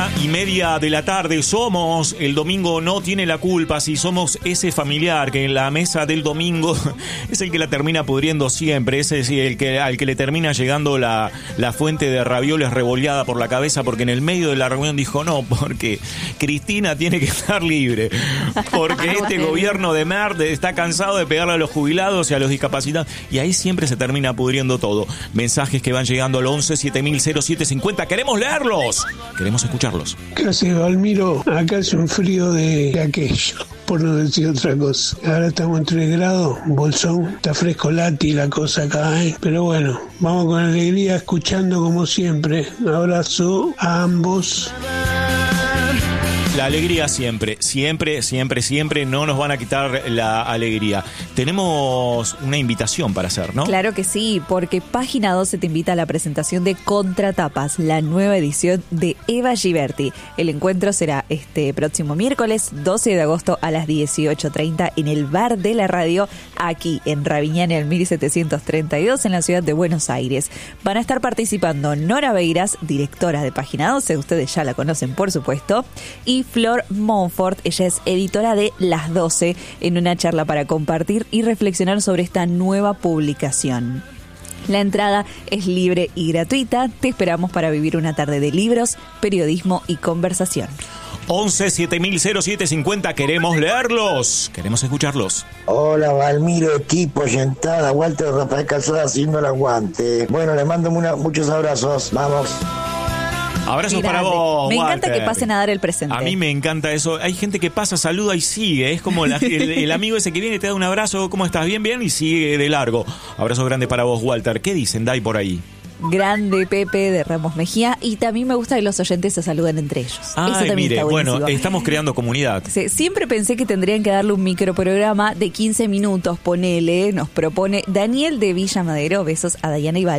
1:30 de la tarde. Somos, el domingo no tiene la culpa. Si somos ese familiar que en la mesa del domingo es el que la termina pudriendo siempre. Ese es al que le termina llegando la fuente de ravioles revoleada por la cabeza, porque en el medio de la reunión dijo no, porque Cristina tiene que estar libre, porque este gobierno de merda está cansado de pegarle a los jubilados y a los discapacitados, y ahí siempre se termina pudriendo todo. Mensajes que van llegando al 11-7000-0750. Queremos leerlos, queremos escucharlos. ¿Qué hace, Valmiro? Acá hace un frío de aquello, por no decir otra cosa. Ahora estamos en 3 grados, bolsón, está fresco lati la cosa acá, ¿eh? Pero bueno, vamos con alegría, escuchando como siempre. Abrazo a ambos. La alegría siempre, siempre, siempre, siempre, no nos van a quitar la alegría. Tenemos una invitación para hacer, ¿no? Claro que sí, porque Página 12 te invita a la presentación de Contratapas, la nueva edición de Eva Giberti. El encuentro será este próximo miércoles 12 de agosto a las 18:30 en el Bar de la Radio, aquí en Raviñán, el 1732, en la ciudad de Buenos Aires. Van a estar participando Nora Beiras, directora de Página 12, ustedes ya la conocen por supuesto, y Flor Monfort, ella es editora de Las 12, en una charla para compartir y reflexionar sobre esta nueva publicación. La entrada es libre y gratuita. Te esperamos para vivir una tarde de libros, periodismo y conversación. 11-7000-0750. Queremos leerlos, queremos escucharlos. Hola, Valmiro, equipo, Yentada, Walter, Rafael Calzada haciendo el aguante. Bueno, les mando muchos abrazos. Vamos. Abrazos para vos, Me encanta Walter. que pasen a dar el presente. A mí me encanta eso. Hay gente que pasa, saluda y sigue. Es como el amigo ese que viene y te da un abrazo. ¿Cómo estás? Bien, bien. Y sigue de largo. Abrazo grande para vos, Walter. ¿Qué dicen, Dai, por ahí? Grande Pepe de Ramos Mejía. Y también me gusta que los oyentes se saluden entre ellos. Eso también mire, está buenísimo. bueno, estamos creando comunidad. Sí, siempre pensé que tendrían que darle un microprograma de 15 minutos, ponele, nos propone Daniel de Villa Madero. Besos a Dayana y Val.